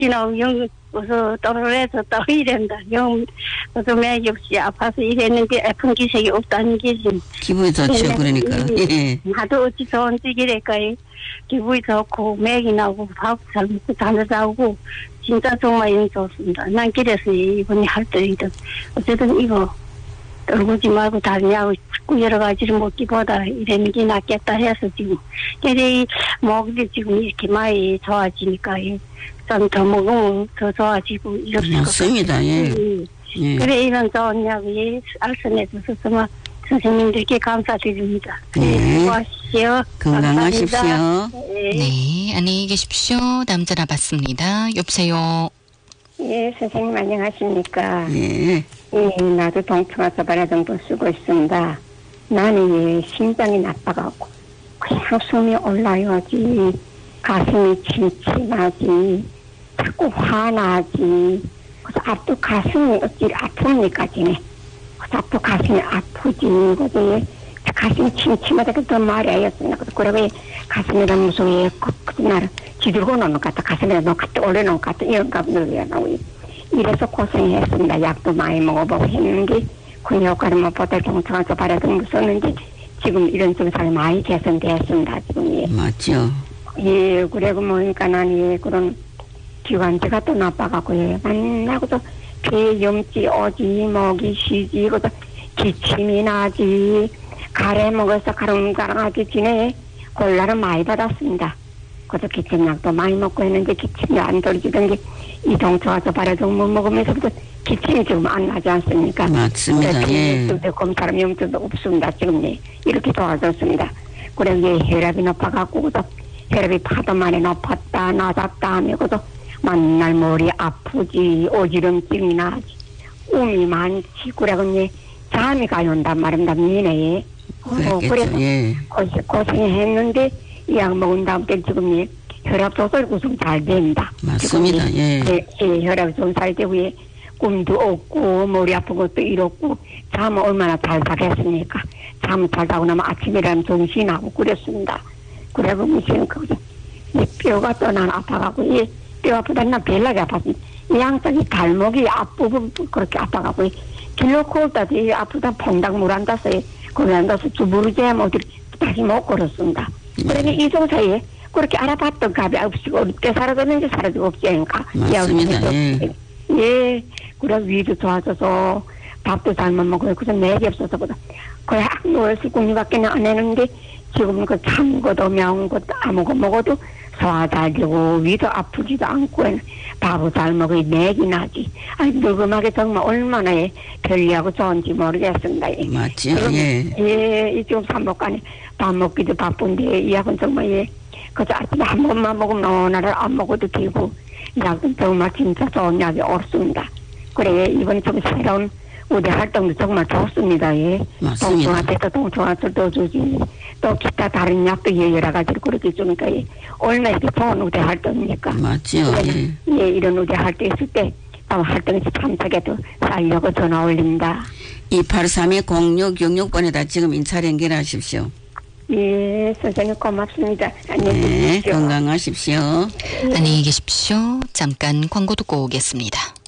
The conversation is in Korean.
지나고 영 그래서 떨어져서 또 이랬다. 영 그래서 매 역시 아파서 이랬는데 아픈 기색이 없다는 게지. 기분이 좋죠. 그러니까. 예. 하도 어찌 좋은지 이래까지 기분이 좋고 맥이 나고 밥 잘 먹고 잠을 자고 진짜 정말 영 좋습니다. 난 그래서 이번에 할 때이든 어쨌든 이거 떨구지 말고 다른 약을 자꾸 여러 가지를 먹기보다 이런 게 낫겠다 해서 지금 근데 목이 지금 이렇게 많이 좋아지니까 좀 더 먹으면 더 좋아지고 이렇습니다. 맞습니다. 예. 예. 그래 이런 좋은 약을 알선해 주셔서 선생님들께 감사드립니다. 네. 수고하십시오. 건강하십시오. 네, 안녕히 계십시오. 다음 전화 받습니다. 여보세요. 예, 선생님 안녕하십니까. 예. 예, 나도 동청아서 발화정도 쓰고 있습니다. 나는 예, 심장이 나빠가고 그냥 숨이 올라야지, 가슴이 침침하지, 자꾸 화나지. 그래서 앞도 가슴이 어찌 아픕니까, 지네. 그래서 앞도 가슴이 아프지. 그래서 가슴이 침침하다 그랬더 말이었습니다. 그러고 가슴에다 무서워 그 나를 지들고 놓는 것 같다. 가슴에다 놓고 갖다 올려놓은 것 같다. 이런 값을 나오고 이래서 고생했습니다. 약도 많이 먹어보고 했는데 그 효과를 못 보다 동청아서 발화던 거 썼는데 지금 이런 증상이 많이 개선되었습니다. 지금 예. 맞죠. 예, 그리고 뭐니까 나는 예, 그런 기관지가 또 나빠가고 예, 만나고도 폐 염지 오지 목이 쉬지 그래서 기침이 나지 가래 먹어서 가랑가랑하게 지내 콜라를 많이 받았습니다. 그래서 기침약도 많이 먹고 했는데 기침이 안 떨어지던 게 이 동청아서 발화정물 먹으면서부터 기침이 지금 안 나지 않습니까? 맞습니다. 예. 검사람 염증도 없습니다. 지금 예, 이렇게 도와줬습니다. 그래서 예, 혈압이 높아갖고 그래서 혈압이 파도 만에 높았다 낮았다 하며 그래서 만날 머리 아프지 오지름증이 나지 움이 많지 그래서 예, 잠이 가요온단 말입니다. 미네에. 그랬겠죠. 예. 고생했는데 이 약 먹은 다음에 지금 예, 혈압 조절 구성 잘 됩니다. 맞습니다. 예. 예, 예, 혈압 조절 되고 꿈도 없고 머리 아픈 것도 이렇고 잠은 얼마나 잘 자겠습니까? 잠 잘 자고 나면 아침이라면 정신이 나고 그랬습니다. 그래고 무슨 뼈가 또 난 아파가고 뼈 아프다 난 별나게 아팠습니다. 양쪽이 발목이 앞부분 그렇게 아파가고 길로 걸다도 아프다 퐁당 물 앉아서 거기 앉아서 주무르지 뭐 다시 못 걸었습니다. 그러니 이종 사이에 그렇게 알아봤던 값이 없이 어렵게 사라졌는지 사라지고 없지 않을까. 맞습니다. 예. 예, 그래 위도 좋아져서 밥도 잘못 먹고 그래서 맥이 없어서 거의 학 누워서 공유밖에 안 했는데 지금 그 찬 것도 매운 것도 아무거 먹어도 소화 잘 되고 위도 아프지도 않고 밥을 잘 먹어야 맥이 나지. 아니 늙음하게 정말 얼마나 편리하고 좋은지 모르겠습니다. 맞죠. 예. 예. 예, 이쪽 삼복간에 밥 먹기도 바쁜데 이 약은 정말 예. 그저 아침에 한 번만 먹으면 오늘을 안 먹어도 되고 약은 정말 진짜 좋은 약이 없습니다. 그래 이번 좀 새로운 우리 활동도 정말 좋습니다. 예. 맞습니다. 동청아서도 동청아서도 주지 또 기타 다른 약도 예, 여러 가지로 그렇게 주니까 예. 얼마나 이렇게 좋은 우대 활동입니까? 맞죠. 예. 예, 이런 우대 활동 있을 때 활동에서 참석해도 살려고 전화 올립니다. 283-0666번에다 지금 인차 연결하십시오. 예, 선생님 고맙습니다. 안녕히 네, 계십시오. 건강하십시오. 안녕히 계십시오. 잠깐 광고 듣고 오겠습니다.